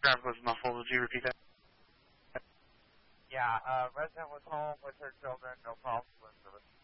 Driver was muffled. Would you repeat that? Yeah, resident was home with her children, no problem with service.